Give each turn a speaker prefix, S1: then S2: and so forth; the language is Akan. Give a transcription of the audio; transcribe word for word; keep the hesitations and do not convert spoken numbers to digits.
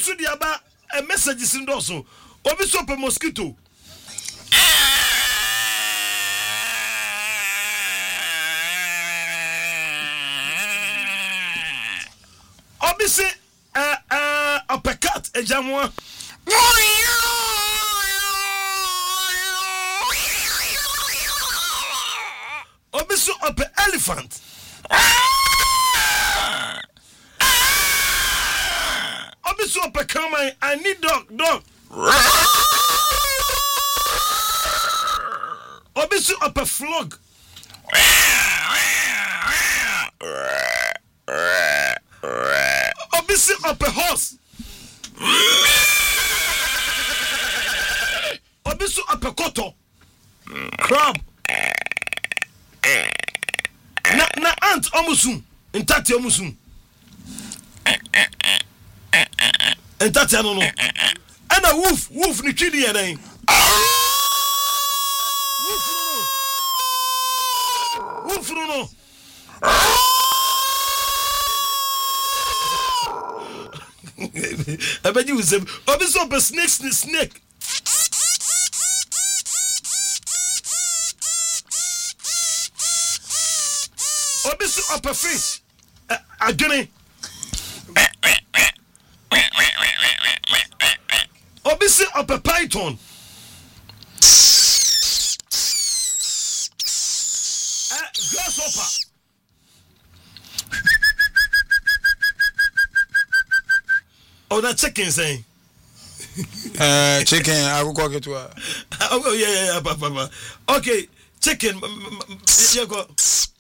S1: so dia ba a message sin do so obi so pe mosquito obi se eh eh uppercut ejamwa obi so up elephant obi so up come I need dog dog obi so up a flog obi so up a horse obi so up a koto crab na na ant omusun intati omusun intati no no ana wolf wolf ni twidi yɛn wolf no no abaji usem obi so be snake snake obi so up a fish agene obi so up a python uh, grasshopper oh that chicken saying
S2: uh chicken I will go get to
S1: oh yeah yeah yeah papa okay chicken you go